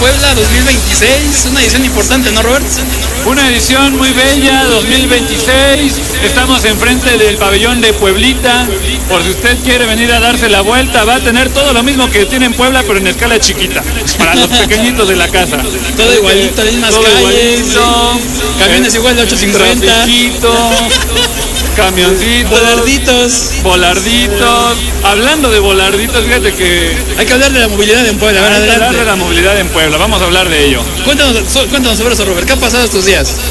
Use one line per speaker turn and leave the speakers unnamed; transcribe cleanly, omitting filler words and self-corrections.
Puebla 2026, una edición importante, ¿no, Robert?
Una edición muy bella, 2026. Estamos enfrente del pabellón de Pueblita, por si usted quiere venir a darse la vuelta. Va a tener todo lo mismo que tiene en Puebla, pero en escala chiquita.
Para los pequeñitos de la casa. Todo igualito, mismas calles.
Camioncitos,
Volarditos.
volarditos. Hablando de volarditos, fíjate que
hay que hablar de la movilidad en Puebla.
Cuéntanos sobre eso, Robert. ¿Qué ha pasado estos días?